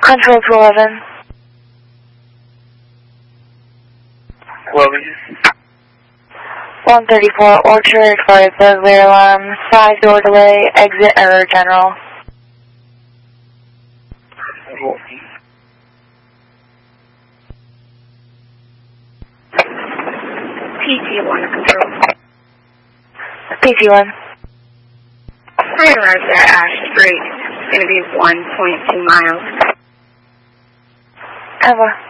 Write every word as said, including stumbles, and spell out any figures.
Control to eleven. eleven. one thirty-four Orchard for a burglary alarm. Five door delay. Exit error general. P T one control. P T one. I arrived at Ash Street. It's going to be one point two miles. Over.